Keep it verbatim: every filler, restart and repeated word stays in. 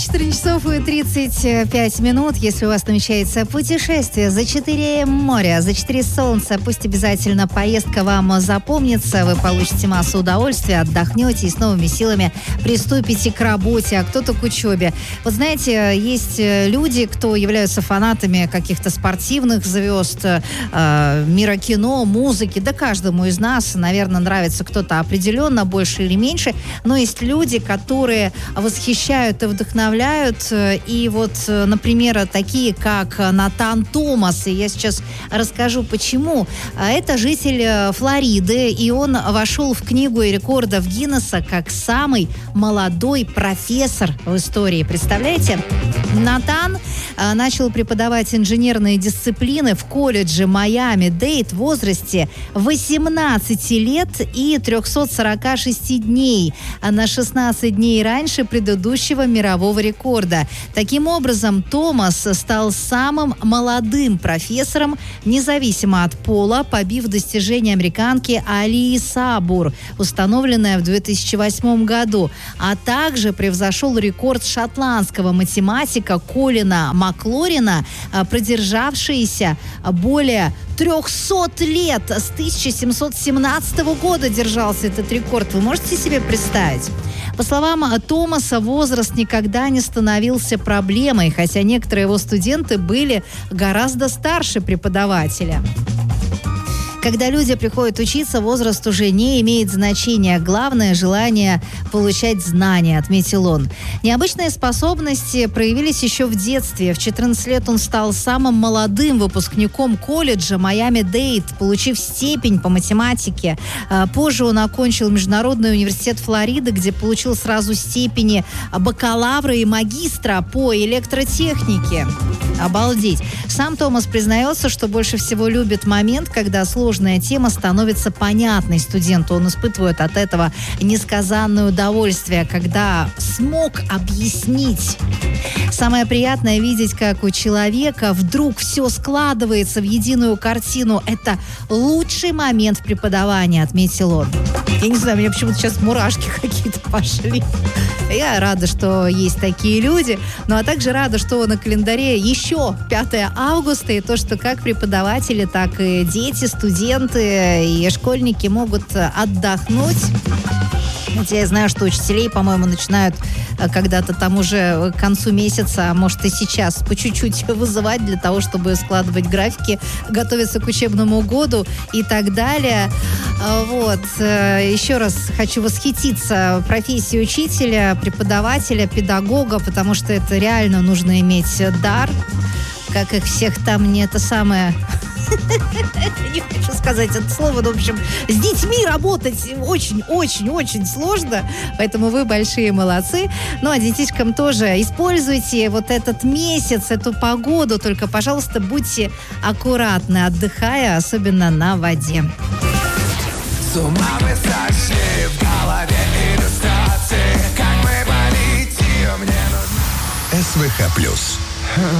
четыре часов и тридцать пять минут. Если у вас намечается путешествие за четыре моря, за четыре солнца, пусть обязательно поездка вам запомнится. Вы получите массу удовольствия, отдохнете и с новыми силами приступите к работе, а кто-то к учебе. Вот знаете, есть люди, кто являются фанатами каких-то спортивных звезд, э, мира кино, музыки. Да каждому из нас, наверное, нравится кто-то определенно, больше или меньше. Но есть люди, которые восхищают и вдохновляют. И вот, например, такие, как Натан Томас. И я сейчас расскажу, почему. Это житель Флориды, и он вошел в книгу рекордов Гиннесса как самый молодой профессор в истории. Представляете? Натан начал преподавать инженерные дисциплины в колледже Майами-Дейд в возрасте восемнадцати лет и трёхсот сорока шести дней, а на шестнадцать дней раньше предыдущего мирового рекорда. Таким образом, Томас стал самым молодым профессором, независимо от пола, побив достижение американки Алии Сабур, установленное в две тысячи восьмом году, а также превзошел рекорд шотландского математика Колина Маклорина, продержавшийся более трехсот лет. С тысяча семьсот семнадцатого года держался этот рекорд. Вы можете себе представить? По словам Томаса, возраст никогда не становился проблемой, хотя некоторые его студенты были гораздо старше преподавателя. Когда люди приходят учиться, возраст уже не имеет значения. Главное – желание получать знания, отметил он. Необычные способности проявились еще в детстве. В четырнадцать лет он стал самым молодым выпускником колледжа Майами-Дейд, получив степень по математике. Позже он окончил Международный университет Флориды, где получил сразу степени бакалавра и магистра по электротехнике. Обалдеть. Сам Томас признается, что больше всего любит момент, когда сложная тема становится понятной студенту. Он испытывает от этого несказанное удовольствие, когда смог объяснить. Самое приятное видеть, как у человека вдруг все складывается в единую картину. Это лучший момент в преподавании, отметил он. Я не знаю, у меня почему-то сейчас мурашки какие-то пошли. Я рада, что есть такие люди, ну а также рада, что на календаре еще пятое августа, и то, что как преподаватели, так и дети, студенты и школьники могут отдохнуть. Хотя я знаю, что учителей, по-моему, начинают когда-то там уже к концу месяца, а может и сейчас, по чуть-чуть вызывать для того, чтобы складывать графики, готовиться к учебному году и так далее. Вот. Еще раз хочу восхититься профессией учителя, преподавателя, педагога, потому что это реально нужно иметь дар. Как их всех там не это самое... Не хочу сказать это слово, но, в общем, с детьми работать очень-очень-очень сложно, поэтому вы большие молодцы. Ну, а детишкам тоже используйте вот этот месяц, эту погоду, только, пожалуйста, будьте аккуратны, отдыхая, особенно на воде. С ума мы сошли, в голове иллюстрации, как мы полетим, мне нужно... СВХ плюс.